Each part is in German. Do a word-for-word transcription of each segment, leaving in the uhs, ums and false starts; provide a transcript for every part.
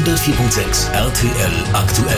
hundertvier Komma sechs R T L aktuell.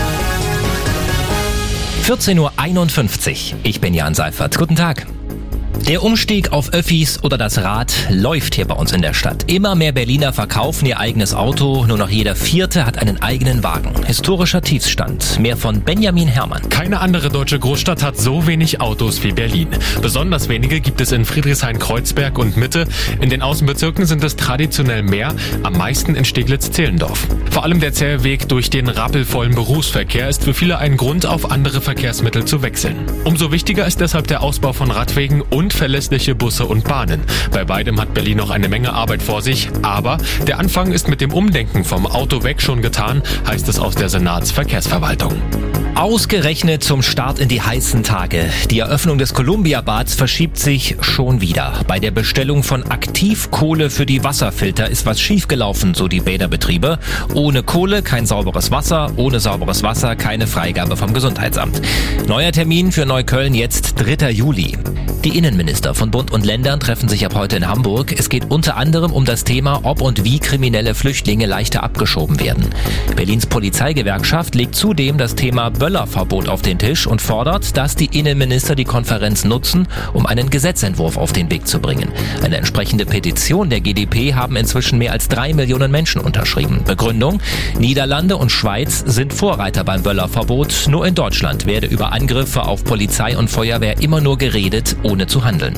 vierzehn Uhr einundfünfzig. Ich bin Jan Seifert. Guten Tag. Der Umstieg auf Öffis oder das Rad läuft hier bei uns in der Stadt. Immer mehr Berliner verkaufen ihr eigenes Auto. Nur noch jeder Vierte hat einen eigenen Wagen. Historischer Tiefstand. Mehr von Benjamin Herrmann. Keine andere deutsche Großstadt hat so wenig Autos wie Berlin. Besonders wenige gibt es in Friedrichshain-Kreuzberg und Mitte. In den Außenbezirken sind es traditionell mehr, am meisten in Steglitz-Zehlendorf. Vor allem der zähe Weg durch den rappelvollen Berufsverkehr ist für viele ein Grund, auf andere Verkehrsmittel zu wechseln. Umso wichtiger ist deshalb der Ausbau von Radwegen und verlässliche Busse und Bahnen. Bei beidem hat Berlin noch eine Menge Arbeit vor sich, aber der Anfang ist mit dem Umdenken vom Auto weg schon getan, heißt es aus der Senatsverkehrsverwaltung. Ausgerechnet zum Start in die heißen Tage. Die Eröffnung des Columbia-Bads verschiebt sich schon wieder. Bei der Bestellung von Aktivkohle für die Wasserfilter ist was schiefgelaufen, so die Bäderbetriebe. Ohne Kohle kein sauberes Wasser, ohne sauberes Wasser keine Freigabe vom Gesundheitsamt. Neuer Termin für Neukölln jetzt dritter Juli. Die Innenminister von Bund und Ländern treffen sich ab heute in Hamburg. Es geht unter anderem um das Thema, ob und wie kriminelle Flüchtlinge leichter abgeschoben werden. Berlins Polizeigewerkschaft legt zudem das Thema Böllerverbot auf den Tisch und fordert, dass die Innenminister die Konferenz nutzen, um einen Gesetzentwurf auf den Weg zu bringen. Eine entsprechende Petition der G d P haben inzwischen mehr als drei Millionen Menschen unterschrieben. Begründung: Niederlande und Schweiz sind Vorreiter beim Böllerverbot. Nur in Deutschland werde über Angriffe auf Polizei und Feuerwehr immer nur geredet, ohne zu handeln.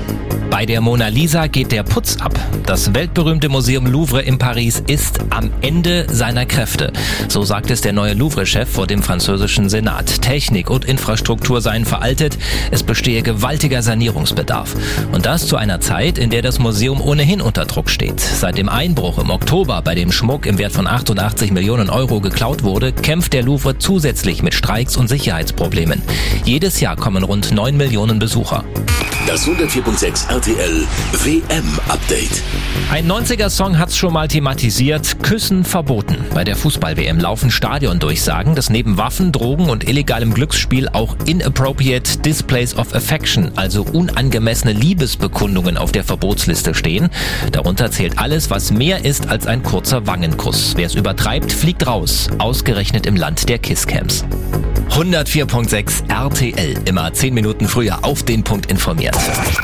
Bei der Mona Lisa geht der Putz ab. Das weltberühmte Museum Louvre in Paris ist am Ende seiner Kräfte. So sagt es der neue Louvre-Chef vor dem französischen Senat. Technik und Infrastruktur seien veraltet, es bestehe gewaltiger Sanierungsbedarf. Und das zu einer Zeit, in der das Museum ohnehin unter Druck steht. Seit dem Einbruch im Oktober, bei dem Schmuck im Wert von achtundachtzig Millionen Euro geklaut wurde, kämpft der Louvre zusätzlich mit Streiks und Sicherheitsproblemen. Jedes Jahr kommen rund neun Millionen Besucher. Das hundertvier Komma sechs R T L W M-Update. Ein neunziger-Song hat's schon mal thematisiert. Küssen verboten. Bei der Fußball-W M laufen Stadiondurchsagen, dass neben Waffen, Drogen und illegalem Glücksspiel auch inappropriate displays of affection, also unangemessene Liebesbekundungen auf der Verbotsliste stehen. Darunter zählt alles, was mehr ist als ein kurzer Wangenkuss. Wer es übertreibt, fliegt raus. Ausgerechnet im Land der Kisscams. hundertvier Komma sechs R T L. Immer zehn Minuten früher auf den Punkt informiert.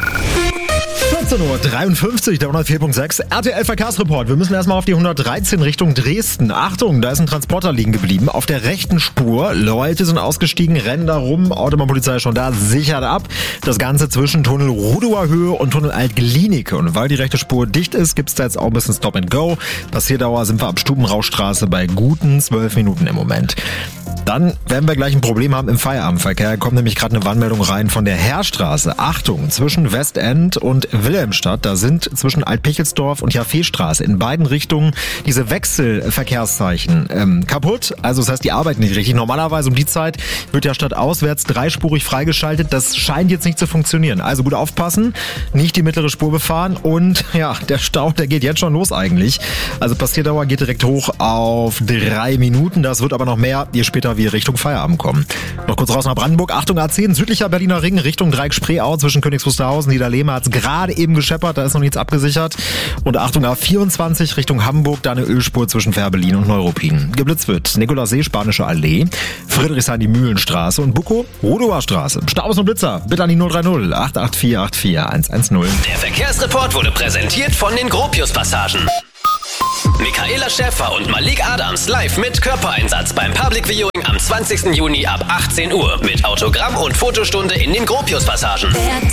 vierzehn Uhr dreiundfünfzig, der hundertvier Komma sechs R T L Verkehrsreport. Wir müssen erstmal auf die hundertdreizehn Richtung Dresden. Achtung, da ist ein Transporter liegen geblieben. Auf der rechten Spur. Leute sind ausgestiegen, rennen da rum. Autobahnpolizei ist schon da, sichert ab. Das Ganze zwischen Tunnel Rudower Höhe und Tunnel Alt-Glienicke. Und weil die rechte Spur dicht ist, gibt's da jetzt auch ein bisschen Stop and Go. Passierdauer sind wir ab Stubenrauchstraße bei guten zwölf Minuten im Moment. Dann werden wir gleich ein Problem haben im Feierabendverkehr. Kommt nämlich gerade eine Warnmeldung rein von der Heerstraße. Achtung, zwischen Westend und Wilhelmstadt, da sind zwischen Altpichelsdorf und Jaffeestraße in beiden Richtungen diese Wechselverkehrszeichen ähm, kaputt. Also das heißt, die arbeiten nicht richtig. Normalerweise um die Zeit wird ja stadtauswärts dreispurig freigeschaltet. Das scheint jetzt nicht zu funktionieren. Also gut aufpassen, nicht die mittlere Spur befahren und ja, der Stau, der geht jetzt schon los eigentlich. Also Passierdauer geht direkt hoch auf drei Minuten. Das wird aber noch mehr, je später wir Richtung Feierabend kommen. Noch kurz raus nach Brandenburg. Achtung, A zehn, südlicher Berliner Ring, Richtung Dreieck-Spreeau zwischen Königs Wusterhausen, Niederlehme hat es gerade eben gescheppert, da ist noch nichts abgesichert. Und Achtung, A vierundzwanzig Richtung Hamburg, da eine Ölspur zwischen Fährberlin und Neuruppin. Geblitzt wird Nikolassee, Spanische Allee, Friedrichshain, die Mühlenstraße und Bukow, Rudower Straße. Staus und Blitzer, bitte an die null drei null acht acht vier acht vier eins eins null. Der Verkehrsreport wurde präsentiert von den Gropius-Passagen. Michaela Schäfer und Malik Adams live mit Körpereinsatz beim Public Viewing am zwanzigsten Juni ab achtzehn Uhr mit Autogramm und Fotostunde in den Gropius-Passagen.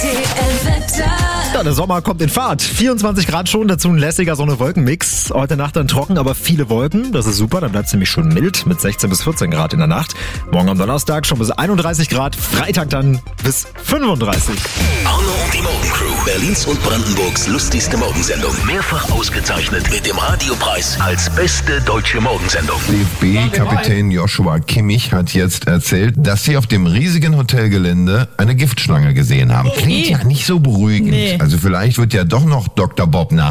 Ja, der Sommer kommt in Fahrt. vierundzwanzig Grad schon, dazu ein lässiger Sonne-Wolken-Mix. Heute Nacht dann trocken, aber viele Wolken. Das ist super, dann bleibt es nämlich schön mild mit sechzehn bis vierzehn Grad in der Nacht. Morgen am Donnerstag schon bis einunddreißig Grad, Freitag dann bis fünfunddreißig. Arno und die Morgencrew. Berlins und Brandenburgs lustigste Morgensendung. Mehrfach ausgezeichnet mit dem Radiopreis als beste deutsche Morgensendung. D F B-Kapitän Joshua Kimmich hat jetzt erzählt, dass sie auf dem riesigen Hotelgelände eine Giftschlange gesehen haben. Klingt ja nicht so beruhigend. Nee. Also vielleicht wird ja doch noch Doktor Bob nach